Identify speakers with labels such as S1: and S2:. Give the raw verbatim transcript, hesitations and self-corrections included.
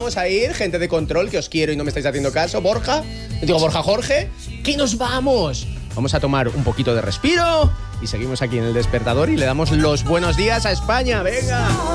S1: vamos a ir, gente de control, que os quiero y no me estáis haciendo caso. Borja, digo Borja Jorge, que nos vamos. Vamos a tomar un poquito de respiro y seguimos aquí en El Despertador y le damos los buenos días a España. ¡Venga!